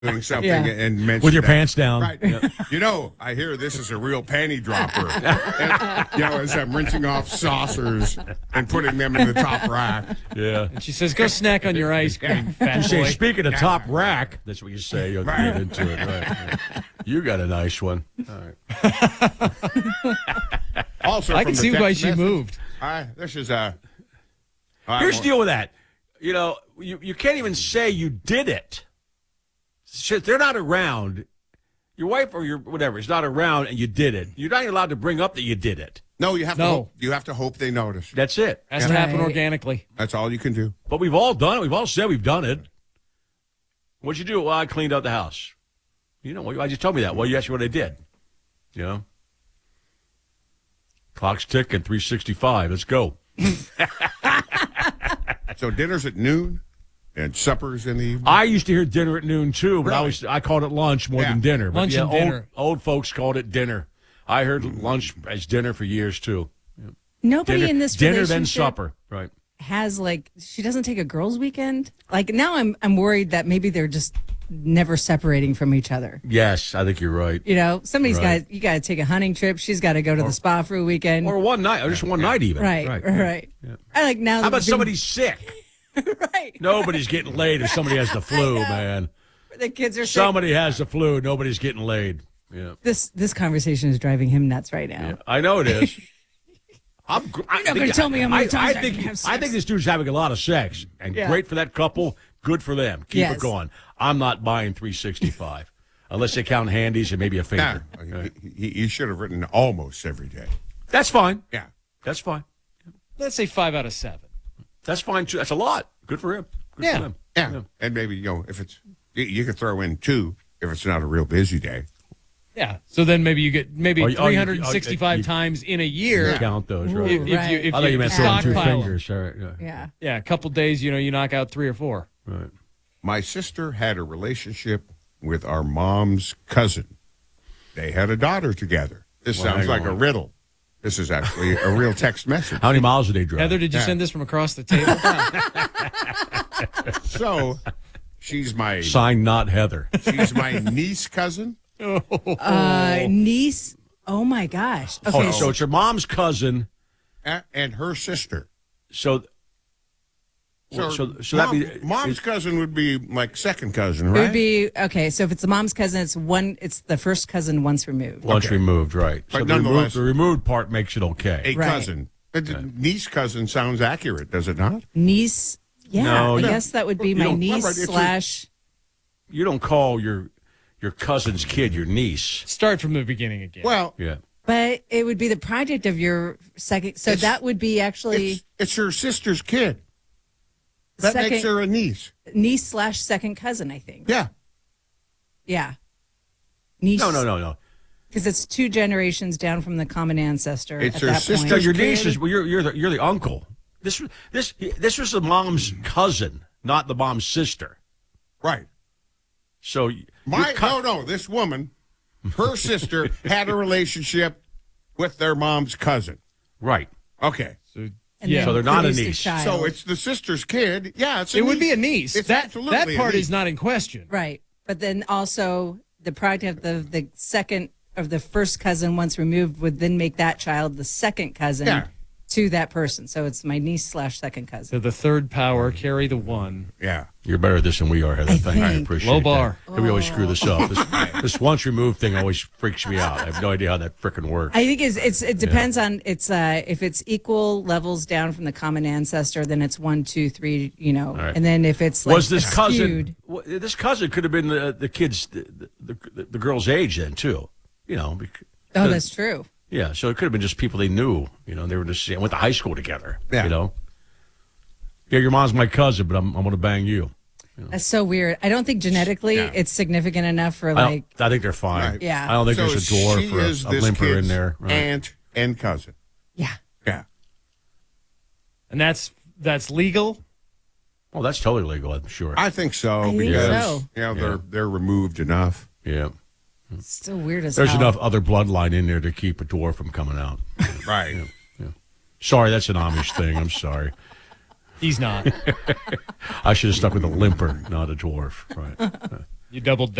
doing something Yeah. and mention With your that. pants down. Right. You know, I hear this is a real panty dropper. And, as I'm rinsing off saucers and putting them in the top rack. Yeah. And she says, go snack on your ice cream, fat You say, boy. speaking of top rack, that's what you say. You'll Right. get into it. Right. You got a nice one. All right. Also, I from can the see why text she message, moved. This is Here's the deal with that. You know, you can't even say you did it. Shit, they're not around. Your wife or your whatever is not around, and you did it. You're not allowed to bring up that you did it. No, you have to. No. Hope, you have to hope they notice. That's it. Has to happen Right. organically. That's all you can do. But we've all done it. We've all said we've done it. What'd you do? Well, I cleaned out the house. You know, why just told me that? Well, you asked me what I did. You know? Clock's ticking, 3:65. Let's go. So dinner's at noon, and supper's in the evening. I used to hear dinner at noon, too, but Really? I called it lunch more than dinner. But Lunch and dinner. Old folks called it dinner. I heard lunch as dinner for years, too. Nobody Dinner, in this dinner relationship then supper. Right. has she doesn't take a girls' weekend. Like now, I'm worried that maybe they're just never separating from each other. Yes, I think you're right. You know, somebody's Right. you got to take a hunting trip. She's got to go to the spa for a weekend. Or one night, or just one night even. right. Yeah. I like now. How about that somebody's sick? right? Nobody's getting laid if somebody has the flu, man. The kids are sick. Somebody has the flu. Nobody's getting laid. Yeah. This conversation is driving him nuts right now. Yeah, I know it is. You're not gonna tell me how many times I can have sex. I think this dude's having a lot of sex, and Yeah. great for that couple. Good for them. Keep Yes. it going. I'm not buying 365 unless they count handies and maybe a Nah, finger. he should have written almost every day. That's fine. Yeah. That's fine. Let's say 5 out of 7. That's fine too. That's a lot. Good for him. Good Yeah. for them. Yeah. And maybe, if it's, you could throw in 2 if it's not a real busy day. Yeah. So then maybe you get Oh, you- 365 you- times in a year. Count those, right? Ooh. If you Right. I thought you meant throwing 2 stockpile 'em. fingers. All right. Yeah. Yeah. Yeah, a couple days, you knock out 3 or 4. Right. My sister had a relationship with our mom's cousin. They had a daughter together. This Well, sounds hang like a on. riddle. This is actually a real text message. How many miles did they drive? Heather, did you Yeah. send this from across the table? So, she's my Signed, not Heather. niece cousin. Niece. Oh my gosh. Okay. Oh, so it's your mom's cousin. And her sister. So So that'd be mom's cousin would be like second cousin, It right? would be okay. So if it's the mom's cousin, it's the first cousin once removed. once Okay. removed, right? But So nonetheless- the removed part makes it okay. a Right. cousin. Niece cousin sounds accurate, does it not? Niece. Yeah, No, I you- guess that would be you my don't- niece right, it's slash. You don't call your cousin's kid your niece. Start from the beginning again. Well, Yeah. But it would be the project of your second. So that would be actually it's her sister's kid. That second makes her a niece. niece slash second cousin. I think. Yeah. Yeah. Niece. No. Because it's 2 generations down from the common ancestor. It's at her that sister. No, point. your niece is. Well, you're the uncle. This was the mom's cousin, not the mom's sister. Right. So This woman, her sister had a relationship with their mom's cousin. right. Okay. And Yeah. then So they're not a produced niece. child. So it's the sister's kid. Yeah, it's it would be a niece. It's that absolutely part a niece. is not in question. right. But then also the product of the second of the first cousin once removed would then make that child the second cousin Yeah. to that person. So it's my niece slash second cousin. So the third power, carry the one. Yeah. You're better at this than we are, Heather. I Thank you. I think. appreciate Low that. bar. We always screw this up. This once removed thing always freaks me out. I have no idea how that frickin' works. I think it depends on if it's equal levels down from the common ancestor, then it's 1, 2, 3, right. and then if it's like Was this cousin? skewed, This cousin could have been the kid's the girl's age then too. oh, that's true. Yeah, so it could have been just people they knew. They were just went to high school together. Yeah. Yeah, your mom's my cousin, but I'm going to bang you. That's so weird. I don't think genetically Yeah. it's significant enough for I think they're fine. Right. Yeah. I don't think So there's a door she for is a this limper in kid's there. Right. aunt and cousin. yeah. Yeah. And that's legal? Oh, that's totally legal, I'm sure. I think so I think because so. they're removed enough. Yeah. It's still weird as There's hell. enough other bloodline in there to keep a dwarf from coming out. Right. Sorry, that's an Amish thing. I'm sorry. He's not. I should have stuck with a limper, not a dwarf. Right. You doubled